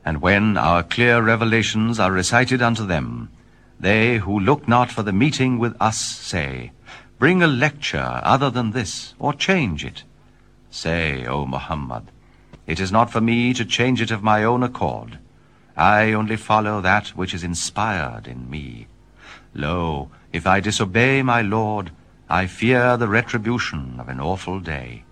And when our clear revelations are recited unto them, they who look not for the meeting with us say, Bring a lecture other than this, or change it. Say, O Muhammad, it is not for me to change it of my own accord. I only follow that which is inspired in me. Lo, if I disobey my Lord, I fear the retribution of an awful day.